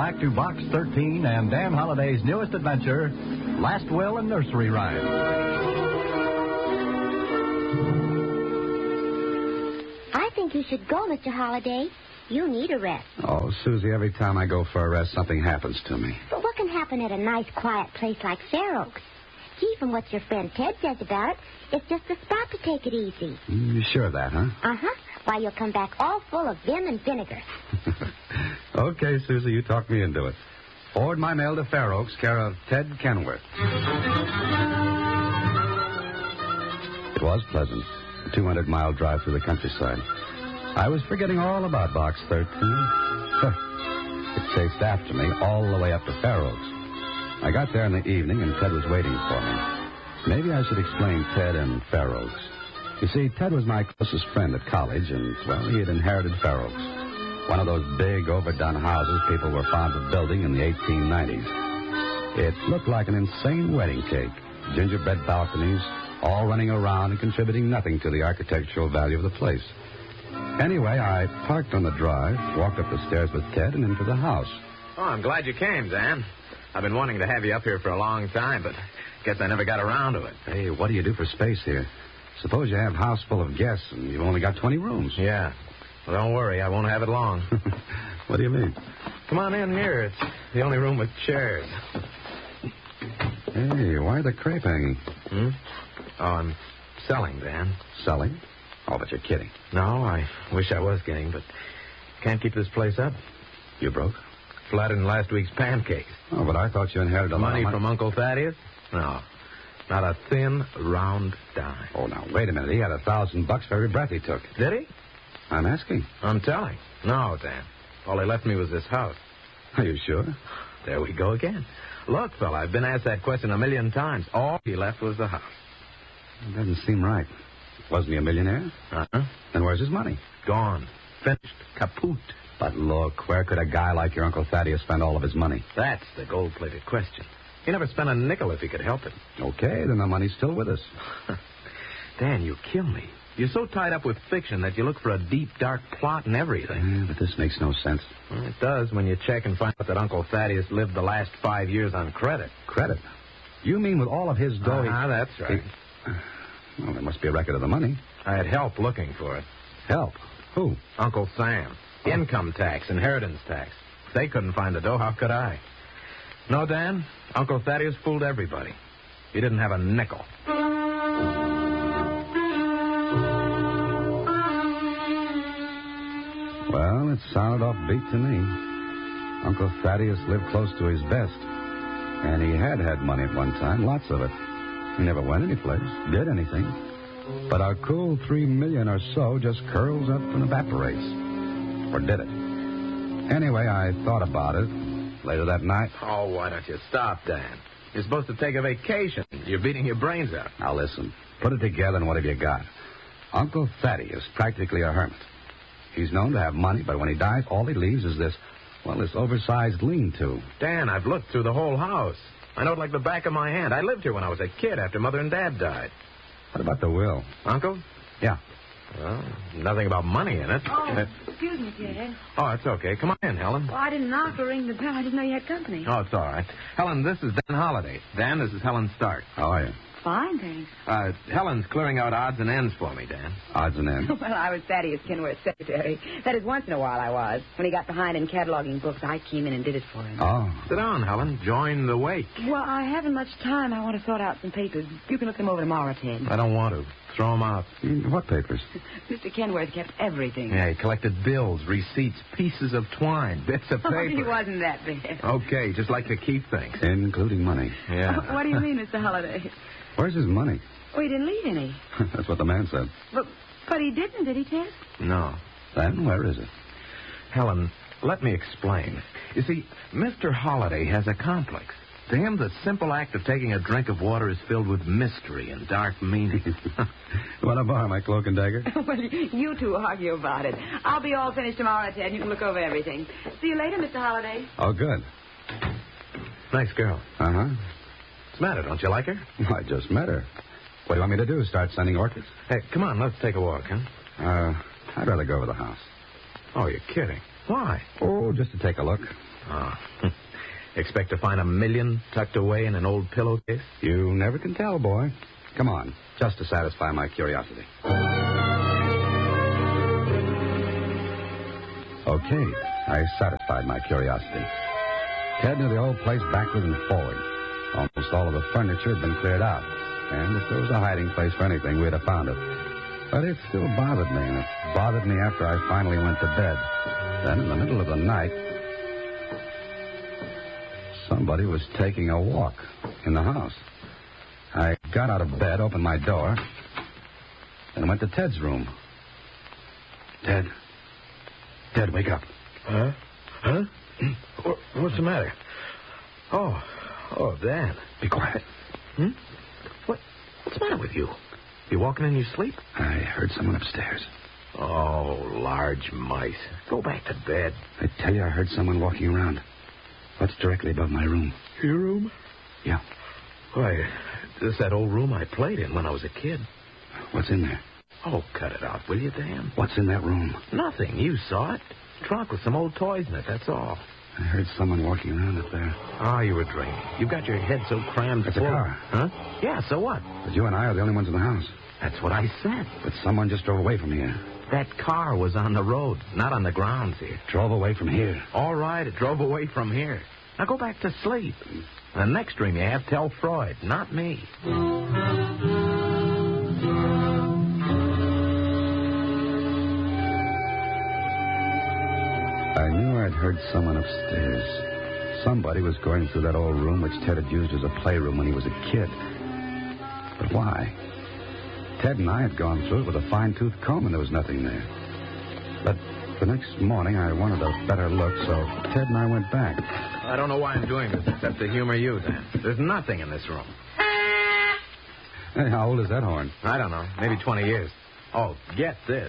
back to Box 13 and Dan Holliday's newest adventure, Last Will and Nursery Rhyme. I think you should go, Mr. Holliday. You need a rest. Oh, Susie, every time I go for a rest, something happens to me. But what can happen at a nice, quiet place like Fair Oaks? Gee, from what your friend Ted says about it, it's just a spot to take it easy. You sure of that, huh? Uh-huh. Why, you'll come back all full of vim and vinegar. Okay, Susie, you talked me into it. Forward my mail to Fair Oaks, care of Ted Kenworth. It was pleasant, a 200-mile drive through the countryside. I was forgetting all about Box 13. It chased after me all the way up to Fair Oaks. I got there in the evening, and Ted was waiting for me. Maybe I should explain Ted and Fair Oaks. You see, Ted was my closest friend at college, and, well, he had inherited Fair Oaks. One of those big, overdone houses people were fond of building in the 1890s. It looked like an insane wedding cake. Gingerbread balconies, all running around and contributing nothing to the architectural value of the place. Anyway, I parked on the drive, walked up the stairs with Ted, and into the house. Oh, I'm glad you came, Dan. I've been wanting to have you up here for a long time, but guess I never got around to it. Hey, what do you do for space here? Suppose you have a house full of guests and you've only got 20 rooms. Yeah. Well, don't worry. I won't have it long. What do you mean? Come on in here. It's the only room with chairs. Hey, why the crepe hanging? Oh, I'm selling, Dan. Selling? Oh, but you're kidding. No, I wish I was kidding, but can't keep this place up. You broke? Flooded in last week's pancakes. Oh, but I thought you inherited a lot of money from Uncle Thaddeus? No. Not a thin, round dime. Oh, now, wait a minute. He had $1,000 for every breath he took. Did he? I'm asking. I'm telling. No, Dan. All he left me was this house. Are you sure? There we go again. Look, fella, I've been asked that question 1,000,000 times. All he left was the house. It doesn't seem right. Wasn't he a millionaire? Uh-huh. Then where's his money? Gone. Finished. Kaput. But look, where could a guy like your Uncle Thaddeus spend all of his money? That's the gold-plated question. He never spent a nickel if he could help it. Okay, then the money's still with us. Dan, you kill me. You're so tied up with fiction that you look for a deep, dark plot and everything. Yeah, but this makes no sense. Well, it does when you check and find out that Uncle Thaddeus lived the last 5 years on credit. Credit? You mean with all of his dough? That's right. Well, there must be a record of the money. I had help looking for it. Help? Who? Uncle Sam. Income tax, inheritance tax. If they couldn't find the dough, how could I? No, Dan, Uncle Thaddeus fooled everybody. He didn't have a nickel. Well, it sounded offbeat to me. Uncle Thaddeus lived close to his best. And he had money at one time, lots of it. He never went anyplace, did anything. But our cool $3 million or so just curls up and evaporates. Or did it? Anyway, I thought about it. Later that night... Oh, why don't you stop, Dan? You're supposed to take a vacation. You're beating your brains out. Now, listen. Put it together and what have you got? Uncle Thaddeus, practically a hermit. He's known to have money, but when he dies, all he leaves is this oversized lean-to. Dan, I've looked through the whole house. I know it like the back of my hand. I lived here when I was a kid after Mother and Dad died. What about the will? Uncle? Yeah. Well, nothing about money in it. Oh, excuse me, Ted. Oh, it's okay. Come on in, Helen. Well, I didn't knock or ring the bell. I didn't know you had company. Oh, it's all right. Helen, this is Dan Holliday. Dan, this is Helen Stark. How are you? Fine, thanks. Helen's clearing out odds and ends for me, Dan. Odds and ends? Well, I was Thaddeus Kenworth's secretary. That is, once in a while I was. When he got behind in cataloging books, I came in and did it for him. Oh. Sit down, Helen. Join the wake. Well, I haven't much time. I want to sort out some papers. You can look them over tomorrow, Ted. I don't want to. Throw them out. What papers? Mr. Kenworth kept everything. Yeah, he collected bills, receipts, pieces of twine, bits of paper. Oh, he wasn't that bad. Okay, just like to keep things. Including money. Yeah. What do you mean, Mr. Holliday? Where's his money? Oh, he didn't leave any. That's what the man said. But he didn't, did he, Ted? No. Then where is it? Helen, let me explain. You see, Mr. Holliday has a complex. To him, the simple act of taking a drink of water is filled with mystery and dark meaning. Want to borrow my cloak and dagger? Well, you two argue about it. I'll be all finished tomorrow, Ted. You can look over everything. See you later, Mr. Holliday. Oh, good. Nice girl. Uh-huh. What's the matter? Don't you like her? I just met her. What do you want me to do, start sending orchids? Hey, come on, let's take a walk, huh? I'd rather go over the house. Oh, you're kidding. Why? Oh, just to take a look. Oh. Expect to find $1 million tucked away in an old pillowcase? You never can tell, boy. Come on, just to satisfy my curiosity. Okay, I satisfied my curiosity. Ted knew the old place backward and forward. Almost all of the furniture had been cleared out. And if there was a hiding place for anything, we'd have found it. But it still bothered me, and it bothered me after I finally went to bed. Then, in the middle of the night, somebody was taking a walk in the house. I got out of bed, opened my door, and went to Ted's room. Ted, wake up. Huh? What's the matter? Oh, Dan. Be quiet. What's the matter with you? You walking in your sleep? I heard someone upstairs. Oh, large mice. Go back to bed. I tell you, I heard someone walking around. What's directly above my room? Your room? Yeah. Why, this is that old room I played in when I was a kid. What's in there? Oh, cut it out, will you, Dan? What's in that room? Nothing. You saw it. Trunk with some old toys in it, that's all. I heard someone walking around up there. Oh, you were dreaming. You've got your head so crammed It's full. a car. Huh? Yeah, so what? But you and I are the only ones in the house. That's what I said. But someone just drove away from here. That car was on the road, not on the grounds here. Drove away from here. All right, it drove away from here. Now go back to sleep. The next dream you have, tell Freud, not me. I knew I'd heard someone upstairs. Somebody was going through that old room which Ted had used as a playroom when he was a kid. But why? Ted and I had gone through it with a fine-tooth comb, and there was nothing there. But the next morning, I wanted a better look, so Ted and I went back. I don't know why I'm doing this except to humor you, Dan. There's nothing in this room. Hey, how old is that horn? I don't know. Maybe 20 years. Oh, get this.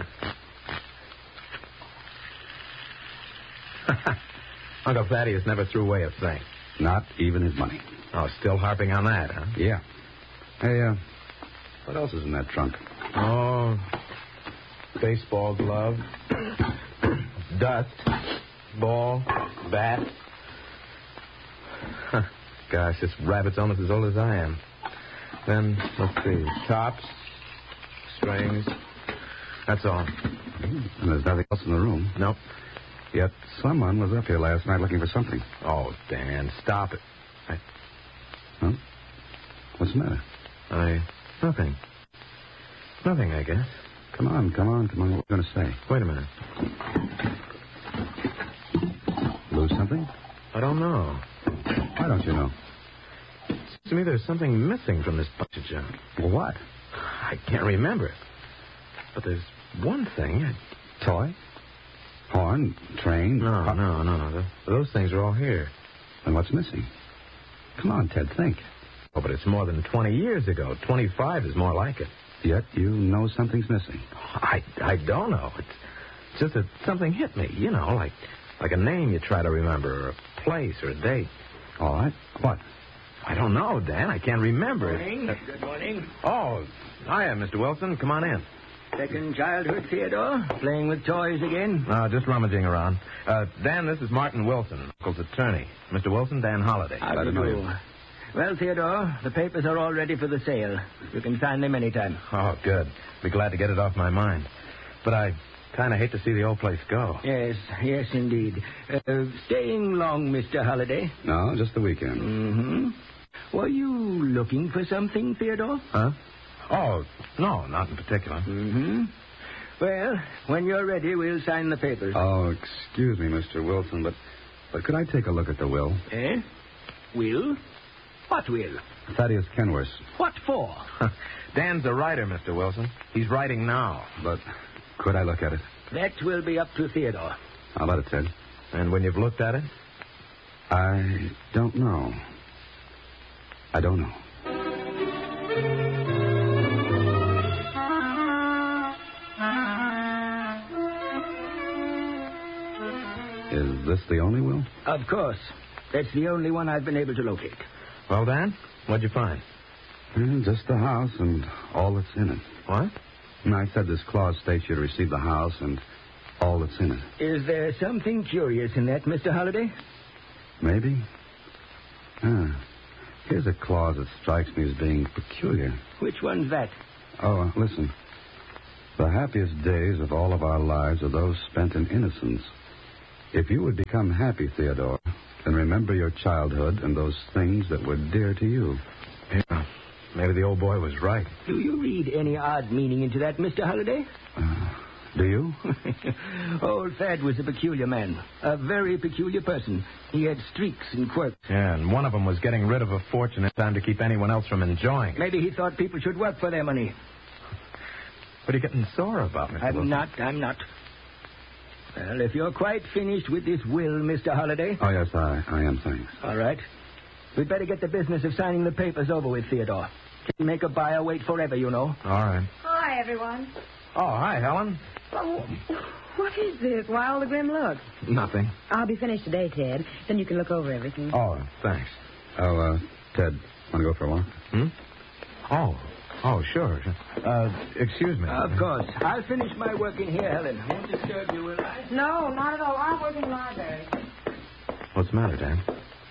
Uncle Thaddeus never threw away a thing. Not even his money. Oh, still harping on that, huh? Yeah. Hey, what else is in that trunk? Oh, baseball glove, dust, ball, bat. Gosh, this rabbit's almost as old as I am. Then, let's see, tops, strings. That's all. And there's nothing else in the room. Nope. Yet someone was up here last night looking for something. Oh, Dan, stop it. Huh? What's the matter? Nothing. Nothing, I guess. Come on. What are you going to say? Wait a minute. Lose something? I don't know. Why don't you know? Seems to me there's something missing from this bunch of junk. Well, what? I can't remember it. But there's one thing. Toy? Horn? Train? No. Those things are all here. And what's missing? Come on, Ted, think. Oh, but it's more than 20 years ago. 25 is more like it. Yet you know something's missing. I don't know. It's just that something hit me, you know, like a name you try to remember, or a place, or a date. All right. What? I don't know, Dan. I can't remember it. Good morning. Oh, hiya, Mr. Wilson. Come on in. Second childhood, Theodore? Playing with toys again? Just rummaging around. Dan, this is Martin Wilson, Uncle's attorney. Mr. Wilson, Dan Holliday. How do you do? Well, Theodore, the papers are all ready for the sale. You can sign them anytime. Oh, good. Be glad to get it off my mind. But I kind of hate to see the old place go. Yes, indeed. Staying long, Mr. Holliday? No, just the weekend. Mm-hmm. Were you looking for something, Theodore? Huh? Oh, no, not in particular. Mm-hmm. Well, when you're ready, we'll sign the papers. Oh, excuse me, Mr. Wilson, but could I take a look at the will? Eh? Will? What will? Thaddeus Kenworth. What for? Dan's a writer, Mr. Wilson. He's writing now. But could I look at it? That will be up to Theodore. How about it, Ted? And when you've looked at it? I don't know. Is this the only will? Of course. That's the only one I've been able to locate. Well, Dan, what'd you find? Just the house and all that's in it. What? And I said this clause states you to receive the house and all that's in it. Is there something curious in that, Mr. Holliday? Maybe. Here's a clause that strikes me as being peculiar. Which one's that? Oh, listen. The happiest days of all of our lives are those spent in innocence. If you would become happy, Theodore, then remember your childhood and those things that were dear to you. Yeah, maybe the old boy was right. Do you read any odd meaning into that, Mr. Holliday? Do you? Old Thad was a peculiar man. A very peculiar person. He had streaks and quirks. Yeah, and one of them was getting rid of a fortune in time to keep anyone else from enjoying it. Maybe he thought people should work for their money. What are you getting sore about, Mr. Wilson? I'm not. Well, if you're quite finished with this will, Mr. Holliday. Oh, yes, I am, thanks. All right. We'd better get the business of signing the papers over with, Theodore. Can't make a buyer wait forever, you know. All right. Hi, everyone. Oh, hi, Helen. Oh, what is this? Why all the grim look? Nothing. I'll be finished today, Ted. Then you can look over everything. Oh, thanks. Oh, Ted, want to go for a walk? Oh, sure. Excuse me. Of course. I'll finish my work in here, Helen. Won't disturb you, will I? No, not at all. I work in the library. What's the matter, Dan?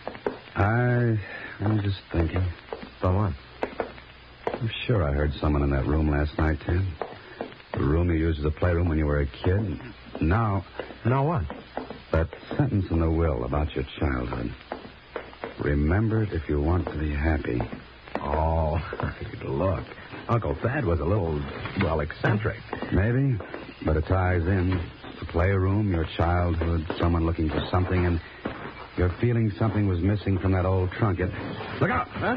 I'm just thinking. About what? I'm sure I heard someone in that room last night, Ted. The room you used as a playroom when you were a kid. Now what? that sentence in the will about your childhood. Remember it if you want to be happy. Oh, look. Uncle Thad was a little, eccentric. Maybe, but it ties in. The playroom, your childhood, someone looking for something, and you're feeling something was missing from that old trunk. Look out! Huh?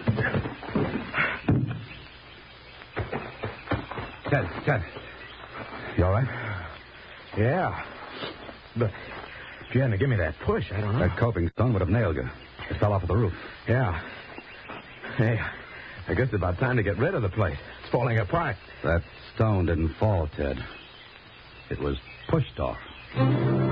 Ted. You all right? Yeah. But if you hadn't given me that push, I don't know. That coping stone would have nailed you. It fell off of the roof. Yeah. Hey, I guess it's about time to get rid of the place. It's falling apart. That stone didn't fall, Ted. It was pushed off.